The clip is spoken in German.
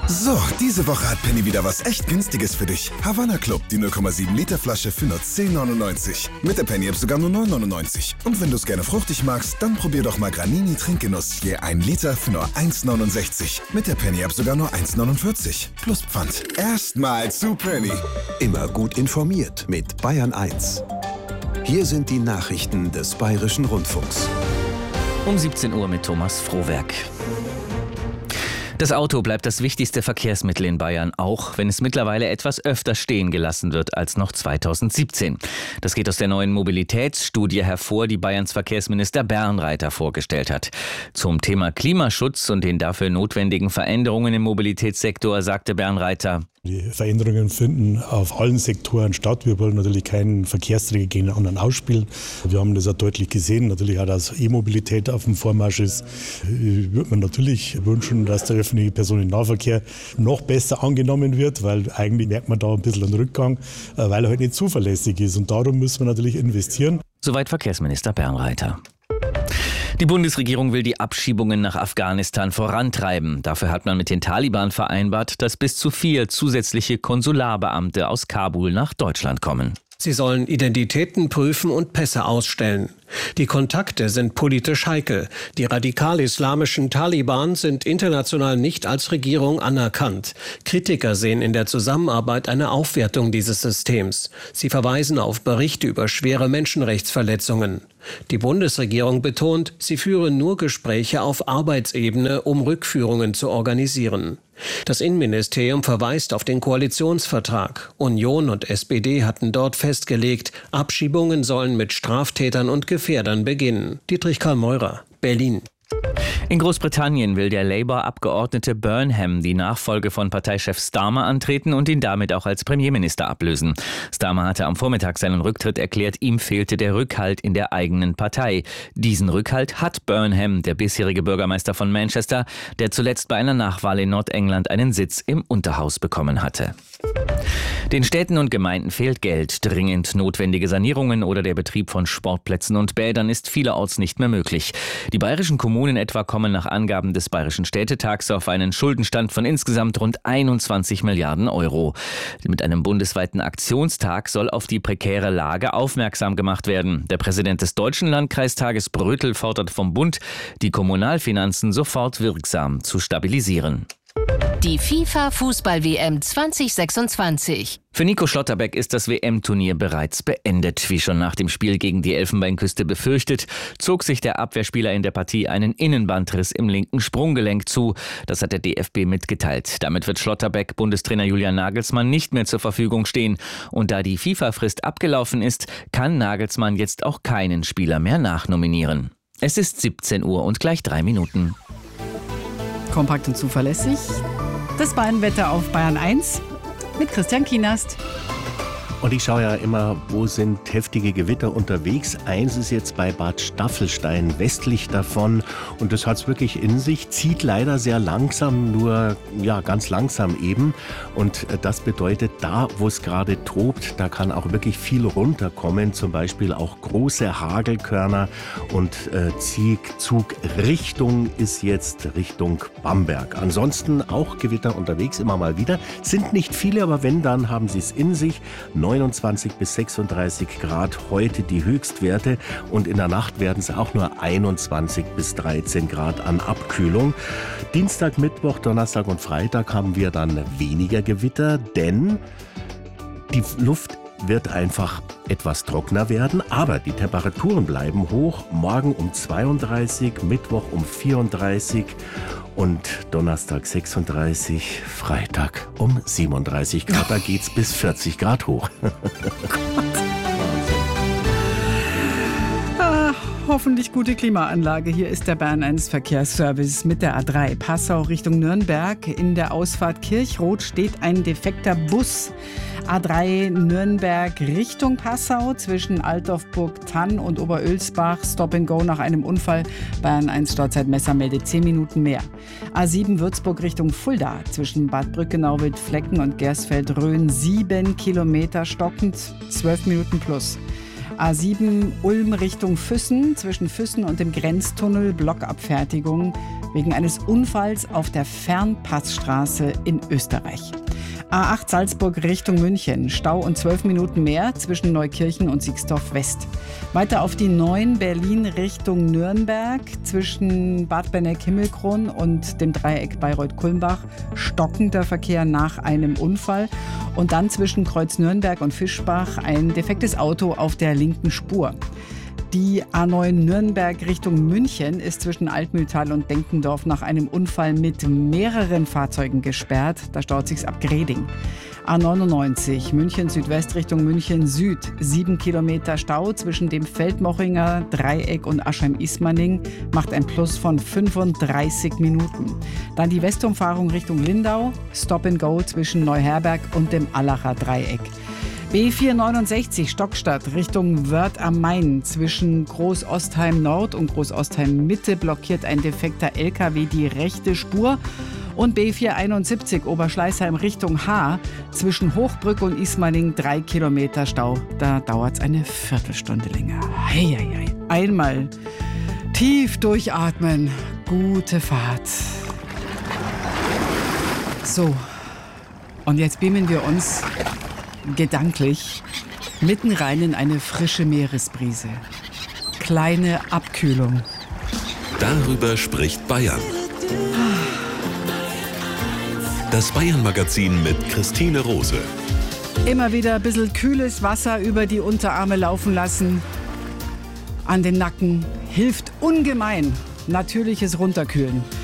So, diese Woche hat Penny wieder was echt Günstiges für dich. Havanna Club, die 0,7 Liter Flasche für nur 10,99. Mit der Penny-App sogar nur 9,99. Und wenn du es gerne fruchtig magst, dann probier doch mal Granini Trinkgenuss. Je 1 Liter für nur 1,69. Mit der Penny-App sogar nur 1,49. Plus Pfand. Erstmal zu Penny. Immer gut informiert mit Bayern 1. Hier sind die Nachrichten des Bayerischen Rundfunks. Um 17 Uhr mit Thomas Frohwerk. Das Auto bleibt das wichtigste Verkehrsmittel in Bayern, auch wenn es mittlerweile etwas öfter stehen gelassen wird als noch 2017. Das geht aus der neuen Mobilitätsstudie hervor, die Bayerns Verkehrsminister Bernreiter vorgestellt hat. Zum Thema Klimaschutz und den dafür notwendigen Veränderungen im Mobilitätssektor sagte Bernreiter: Die Veränderungen finden auf allen Sektoren statt. Wir wollen natürlich keinen Verkehrsträger gegen den anderen ausspielen. Wir haben das auch deutlich gesehen. Natürlich auch, dass E-Mobilität auf dem Vormarsch ist. Ich würde mir natürlich wünschen, dass der öffentliche Personennahverkehr noch besser angenommen wird, weil eigentlich merkt man da ein bisschen einen Rückgang, weil er halt nicht zuverlässig ist. Und darum müssen wir natürlich investieren. Soweit Verkehrsminister Bernreiter. Die Bundesregierung will die Abschiebungen nach Afghanistan vorantreiben. Dafür hat man mit den Taliban vereinbart, dass bis zu 4 zusätzliche Konsularbeamte aus Kabul nach Deutschland kommen. Sie sollen Identitäten prüfen und Pässe ausstellen. Die Kontakte sind politisch heikel. Die radikal-islamischen Taliban sind international nicht als Regierung anerkannt. Kritiker sehen in der Zusammenarbeit eine Aufwertung dieses Systems. Sie verweisen auf Berichte über schwere Menschenrechtsverletzungen. Die Bundesregierung betont, sie führe nur Gespräche auf Arbeitsebene, um Rückführungen zu organisieren. Das Innenministerium verweist auf den Koalitionsvertrag. Union und SPD hatten dort festgelegt, Abschiebungen sollen mit Straftätern und Gefährdern beginnen. Dietrich Karl Meurer, Berlin. In Großbritannien will der Labour-Abgeordnete Burnham die Nachfolge von Parteichef Starmer antreten und ihn damit auch als Premierminister ablösen. Starmer hatte am Vormittag seinen Rücktritt erklärt, ihm fehlte der Rückhalt in der eigenen Partei. Diesen Rückhalt hat Burnham, der bisherige Bürgermeister von Manchester, der zuletzt bei einer Nachwahl in Nordengland einen Sitz im Unterhaus bekommen hatte. Den Städten und Gemeinden fehlt Geld. Dringend notwendige Sanierungen oder der Betrieb von Sportplätzen und Bädern ist vielerorts nicht mehr möglich. Die bayerischen Kommunen etwa kommen nach Angaben des Bayerischen Städtetags auf einen Schuldenstand von insgesamt rund 21 Milliarden Euro. Mit einem bundesweiten Aktionstag soll auf die prekäre Lage aufmerksam gemacht werden. Der Präsident des Deutschen Landkreistages Brötel fordert vom Bund, die Kommunalfinanzen sofort wirksam zu stabilisieren. Die FIFA-Fußball-WM 2026. Für Nico Schlotterbeck ist das WM-Turnier bereits beendet. Wie schon nach dem Spiel gegen die Elfenbeinküste befürchtet, zog sich der Abwehrspieler in der Partie einen Innenbandriss im linken Sprunggelenk zu. Das hat der DFB mitgeteilt. Damit wird Schlotterbeck Bundestrainer Julian Nagelsmann nicht mehr zur Verfügung stehen. Und da die FIFA-Frist abgelaufen ist, kann Nagelsmann jetzt auch keinen Spieler mehr nachnominieren. Es ist 17 Uhr und gleich 3 Minuten. Kompakt und zuverlässig. Das Bayernwetter auf Bayern 1 mit Christian Kienast. Und ich schaue ja immer, wo sind heftige Gewitter unterwegs. Eins ist jetzt bei Bad Staffelstein, westlich davon. Und das hat es wirklich in sich, zieht leider sehr langsam, nur ja ganz langsam eben. Und das bedeutet, da wo es gerade tobt, da kann auch wirklich viel runterkommen. Zum Beispiel auch große Hagelkörner. Und Zugrichtung ist jetzt Richtung Bamberg. Ansonsten auch Gewitter unterwegs, immer mal wieder. Sind nicht viele, aber wenn, dann haben sie es in sich. 29 bis 36 Grad heute die Höchstwerte und in der Nacht werden es auch nur 21 bis 13 Grad an Abkühlung. Dienstag, Mittwoch, Donnerstag und Freitag haben wir dann weniger Gewitter, denn die Luft wird einfach etwas trockener werden, aber die Temperaturen bleiben hoch. Morgen um 32, Mittwoch um 34 und Donnerstag 36, Freitag um 37 Grad. Da geht's bis 40 Grad hoch. Hoffentlich gute Klimaanlage. Hier ist der Bayern 1 Verkehrsservice mit der A3 Passau Richtung Nürnberg. In der Ausfahrt Kirchroth steht ein defekter Bus. A3 Nürnberg Richtung Passau zwischen Altdorf-Burg-Tann und Oberölsbach. Stop and Go nach einem Unfall. Bayern 1 Stauzeitmesser meldet 10 Minuten mehr. A7 Würzburg Richtung Fulda zwischen Bad Brückenau, Wildflecken und Gersfeld-Rhön 7 Kilometer stockend, 12 Minuten plus. A7 Ulm Richtung Füssen, zwischen Füssen und dem Grenztunnel Blockabfertigung wegen eines Unfalls auf der Fernpassstraße in Österreich. A8 Salzburg Richtung München. Stau und 12 Minuten mehr zwischen Neukirchen und Sixdorf West. Weiter auf die 9 Berlin Richtung Nürnberg. Zwischen Bad Benneck-Himmelkron und dem Dreieck Bayreuth-Kulmbach. Stockender Verkehr nach einem Unfall. Und dann zwischen Kreuz Nürnberg und Fischbach ein defektes Auto auf der linken Spur. Die A9 Nürnberg Richtung München ist zwischen Altmühltal und Denkendorf nach einem Unfall mit mehreren Fahrzeugen gesperrt. Da staut sich's ab Greding. A99 München Südwest Richtung München Süd. 7 Kilometer Stau zwischen dem Feldmochinger Dreieck und Aschheim-Ismaning macht ein Plus von 35 Minuten. Dann die Westumfahrung Richtung Lindau. Stop and Go zwischen Neuherberg und dem Allacher Dreieck. B469 Stockstadt Richtung Wörth am Main. Zwischen Großostheim Nord und Großostheim Mitte blockiert ein defekter LKW die rechte Spur. Und B471 Oberschleißheim Richtung Haar. Zwischen Hochbrück und Ismaning 3 Kilometer Stau. Da dauert es eine Viertelstunde länger. Heieiei. Einmal tief durchatmen. Gute Fahrt. So, und jetzt beamen wir uns gedanklich mitten rein in eine frische Meeresbrise. Kleine Abkühlung. Darüber spricht Bayern. Das Bayern-Magazin mit Christine Rose. Immer wieder ein bisschen kühles Wasser über die Unterarme laufen lassen. An den Nacken hilft ungemein. Natürliches Runterkühlen.